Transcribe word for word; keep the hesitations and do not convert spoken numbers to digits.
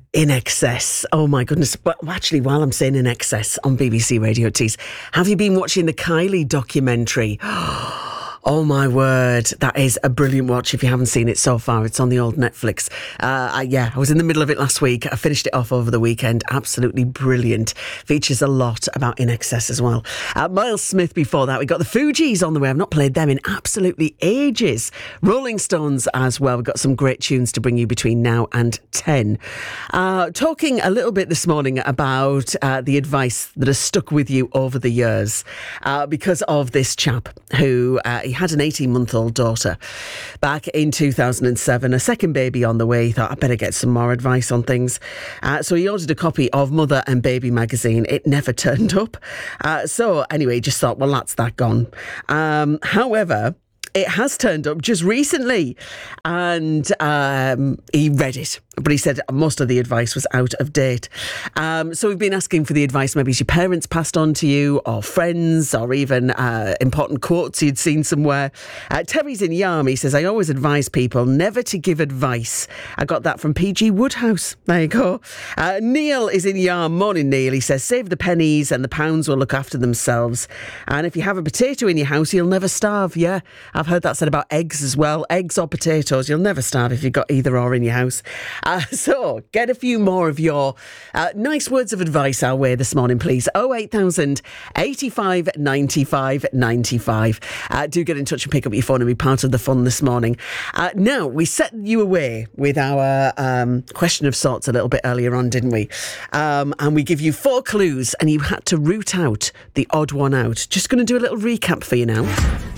In Excess. Oh my goodness. But actually, while I'm saying In Excess on B B C Radio Tees, have you been watching the Kylie documentary? Oh my word, that is a brilliant watch if you haven't seen it so far. It's on the old Netflix. Uh, I, yeah, I was in the middle of it last week. I finished it off over the weekend. Absolutely brilliant. Features a lot about In Excess as well. Uh, Miles Smith before that. We got the Fugees on the way. I've not played them in absolutely ages. Rolling Stones as well. We've got some great tunes to bring you between now and ten. Uh, talking a little bit this morning about uh, the advice that has stuck with you over the years uh, because of this chap who... Uh, He had an eighteen-month-old daughter back in two thousand seven, a second baby on the way. He thought, I better get some more advice on things. Uh, so he ordered a copy of Mother and Baby magazine. It never turned up. Uh, so anyway, he just thought, well, that's that gone. Um, however... It has turned up just recently and um, he read it, but he said most of the advice was out of date. Um, so we've been asking for the advice maybe your parents passed on to you or friends or even uh, important quotes you'd seen somewhere. Uh, Terry's in Yarm. He says, I always advise people never to give advice. I got that from P G Woodhouse. There you go. Uh, Neil is in Yarm. Morning, Neil. He says, save the pennies and the pounds will look after themselves. And if you have a potato in your house, you'll never starve. Yeah. I've heard that said about eggs as well. Eggs or potatoes, you'll never starve if you've got either or in your house. Uh, so, get a few more of your uh, nice words of advice our way this morning, please. oh eight thousand, eighty-five, ninety-five, ninety-five. Uh, do get in touch and pick up your phone and be part of the fun this morning. Uh, now, we set you away with our um, question of sorts a little bit earlier on, didn't we? Um, and we give you four clues and you had to root out the odd one out. Just going to do a little recap for you now.